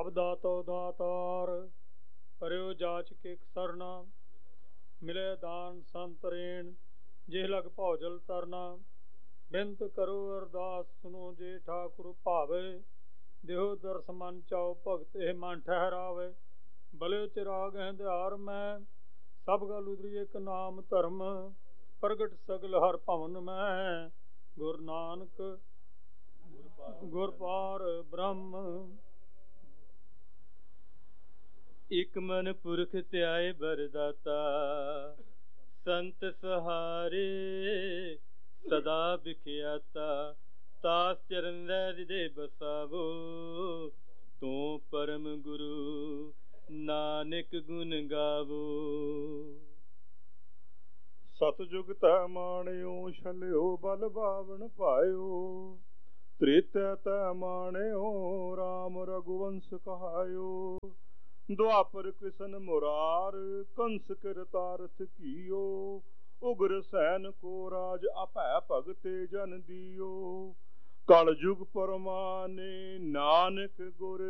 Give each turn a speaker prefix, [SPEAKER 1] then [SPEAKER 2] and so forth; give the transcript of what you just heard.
[SPEAKER 1] ਪ੍ਰਭ ਦਾਤੋ ਦਾਤਾਰ, ਕਰਿਓ ਜਾਚ ਕੇ ਸਰਨਾ, ਮਿਲੇ ਦਾਨ ਸੰਤਰੇਣ, ਜੇ ਲਗ ਭੌਜਲ ਤਰਨਾ। ਬਿੰਤ ਕਰੋ ਅਰਦਾਸ ਸੁਨੋ, ਜੇ ਠਾਕੁਰ ਭਾਵੇ, ਦਿਓ ਦਰਸ ਮਨ ਚਾਓ, ਭਗਤ ਇਹ ਮਨ ਠਹਿਰਾਵੇ। ਬਲਿਓ ਚਿਰਾਗ ਹੰਧਿਆਰ ਮੈਂ, ਸਭ ਗਲ ਉਦਰੀ ਇੱਕ ਨਾਮ ਧਰਮ, ਪ੍ਰਗਟ ਸਗਲ ਹਰ ਭਵਨ ਮੈਂ, ਗੁਰੂ ਨਾਨਕ ਗੁਰ ਪਾਰ ਬ੍ਰਹਮ। ਇਕ ਮਨ ਪੁਰਖ ਧਿਆਏ ਬਰਦਾਤਾ, ਸੰਤ ਸਹਾਰੇ ਸਦਾ ਬਿਖਿਆਤਾ। ਤਾਸ ਚਰਨ ਲੈ ਹਿਰਦੇ ਬਸਾਵੋ, ਤੂੰ ਪਰਮ ਗੁਰੂ ਨਾਨਕ ਗੁਣ ਗਾਵੋ।
[SPEAKER 2] ਸਤਿਜੁਗ ਤੈ ਮਾਣਿਓ, ਛਲਿਓ ਬਲ ਬਾਵਨ ਭਾਇਓ। ਤ੍ਰੇਤੈ ਤੈ ਮਾਣਿਓ, ਰਾਮ ਰਘੁਵੰਸ਼ ਕਹਾਇਓ। ਦੁਆਪਰ ਕ੍ਰਿਸ਼ਨ ਮੁਰਾਰ, ਕੰਸ ਕਿਰਤਾਰਥ ਕੀਓ। ਉਗਰ ਸੈਨ ਕੋ ਰਾਜ, ਅਭੈ ਭਗਤੇ ਜਨ ਦੀਓ। ਕਲ ਯੁਗ ਪਰਮਾਨੇ, ਨਾਨਕ ਗੁਰ